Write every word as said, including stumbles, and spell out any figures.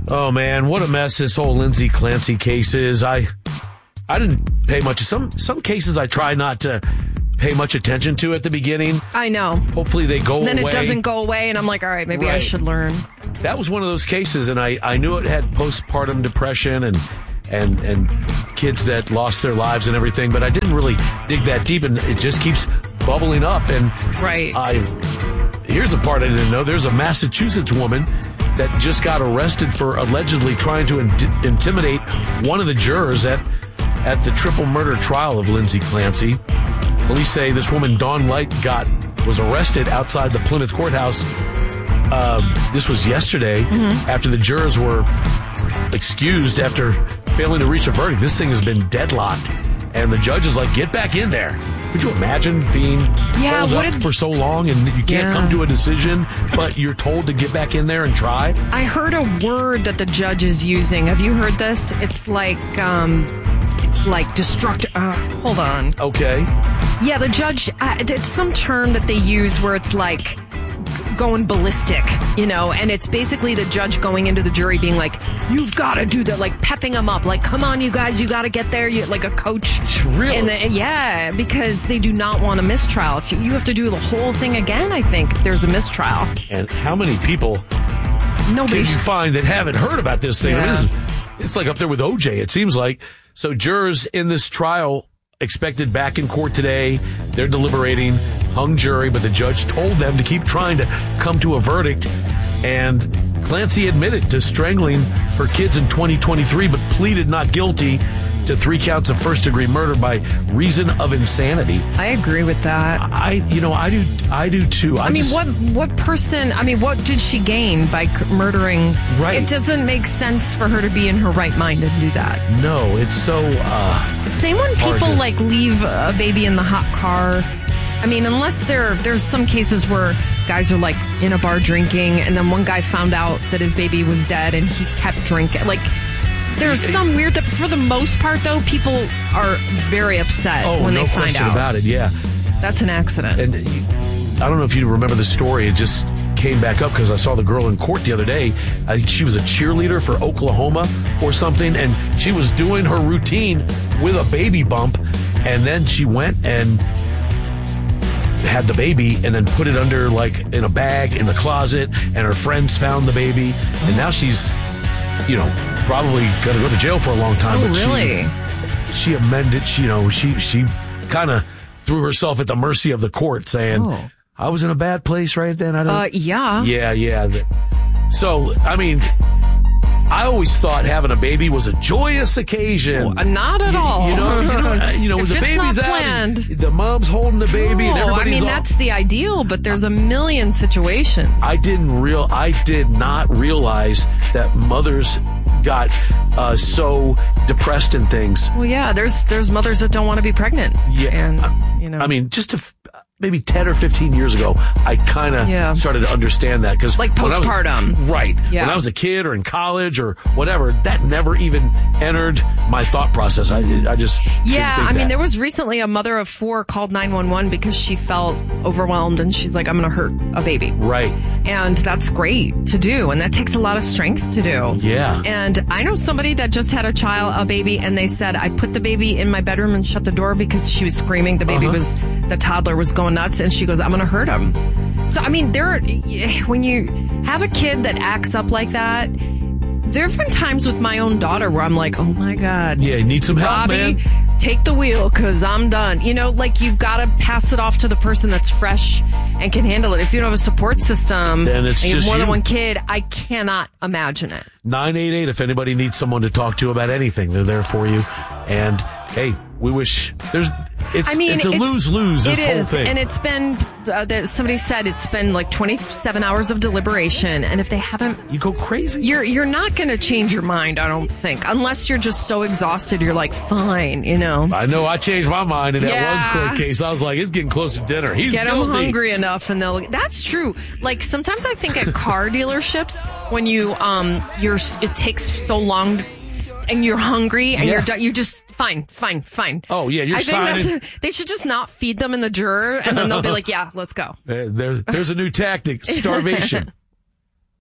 Oh, man, what a mess this whole Lindsay Clancy case is. I I didn't pay much. Some, some cases I try not to pay much attention to at the beginning. I know. Hopefully they go away. And then away. It doesn't go away, and I'm like, all right, maybe right. I should learn. That was one of those cases, and I, I knew it had postpartum depression and, and, and kids that lost their lives and everything, but I didn't really dig that deep, and it just keeps bubbling up. And right. I here's a part I didn't know. There's a Massachusetts woman that just got arrested for allegedly trying to in- intimidate one of the jurors at at the triple murder trial of Lindsay Clancy. Police say this woman, Dawn Light, got was arrested outside the Plymouth courthouse. Uh, this was yesterday mm-hmm. after the jurors were excused after failing to reach a verdict. This thing has been deadlocked, and the judge is like, "Get back in there." Could you imagine being yeah, held up if, for so long and you can't yeah. come to a decision, but you're told to get back in there and try? I heard a word that the judge is using. Have you heard this? It's like, um, it's like destruct. Uh, hold on. Okay. Yeah, the judge. Uh, it's some term that they use where it's like going ballistic, you know, and it's basically the judge going into the jury being like, you've got to do that, like pepping them up, like, come on, you guys, you got to get there, you, like a coach. Really? And the, yeah, because they do not want a mistrial. If you, you have to do the whole thing again, I think, if there's a mistrial. And how many people Nobody can you find that haven't heard about this thing? Yeah. I mean, it's, it's like up there with O J, it seems like. So jurors in this trial expected back in court today. They're deliberating, hung jury, but the judge told them to keep trying to come to a verdict. And Clancy admitted to strangling her kids in twenty twenty-three, but pleaded not guilty to three counts of first-degree murder by reason of insanity. I agree with that. I, you know, I do, I do too. I, I mean, just, what, what person? I mean, what did she gain by murdering? Right. It doesn't make sense for her to be in her right mind and do that. No, it's so. Uh, Same when people to... like leave a baby in the hot car. I mean, unless there, there's some cases where guys are like in a bar drinking, and then one guy found out that his baby was dead, and he kept drinking. Like, there's some weird. That for the most part, though, people are very upset oh, when no they find question out about it. Yeah, that's an accident. And I don't know if you remember the story. It just came back up because I saw the girl in court the other day. I think she was a cheerleader for Oklahoma or something, and she was doing her routine with a baby bump, and then she went and had the baby and then put it under like in a bag in the closet, and her friends found the baby, and now she's, you know, probably gonna go to jail for a long time. Oh, but really? She, she amended, she, you know, she she kind of threw herself at the mercy of the court, saying, oh. I was in a bad place right then. I don't. Uh, yeah. Yeah, yeah. So, I mean, I always thought having a baby was a joyous occasion. Well, not at you, all. You know, you know, you know if the it's baby's not out, planned, and the mom's holding the baby, no, and everybody's I mean, all, that's the ideal, but there's a million situations. I didn't real. I did not realize that mothers got uh, so depressed in things. Well, yeah, there's there's mothers that don't want to be pregnant. Yeah, and you know, I mean, just to. Maybe ten or fifteen years ago, I kind of yeah. started to understand that. Cause like postpartum. Was, right. Yeah. When I was a kid or in college or whatever, that never even entered my thought process. I, I just. Yeah, I mean, that. there was recently a mother of four called nine one one because she felt overwhelmed and she's like, I'm going to hurt a baby. Right. And that's great to do. And that takes a lot of strength to do. Yeah. And I know somebody that just had a child, a baby, and they said, I put the baby in my bedroom and shut the door because she was screaming. The baby uh-huh. was, the toddler was going nuts, and she goes, I'm going to hurt him. So, I mean, there, when you have a kid that acts up like that, there have been times with my own daughter where I'm like, oh my God. Yeah, you need some help, Robbie, man. Take the wheel because I'm done. You know, like you've got to pass it off to the person that's fresh and can handle it. If you don't have a support system then it's and you have just more you. than one kid, I cannot imagine it. nine eight eight if anybody needs someone to talk to about anything. They're there for you. And hey, we wish there's it's I mean, it's a it's, lose-lose this it whole is, thing. And it's been uh, that somebody said it's been like twenty-seven hours of deliberation, and if they haven't, you go crazy. You're you're not going to change your mind, I don't think, unless you're just so exhausted. You're like, fine, you know. I know. I changed my mind in that yeah. one court case. I was like, it's getting close to dinner. He's Get guilty. them hungry enough, and they'll. That's true. Like sometimes I think at car dealerships when you um you're it takes so long. And you're hungry, and yeah. you're done. You just fine, fine, fine. Oh yeah, you're I signing. think that's, they should just not feed them in the juror, and then they'll be like, "Yeah, let's go." Uh, there, there's a new tactic: starvation.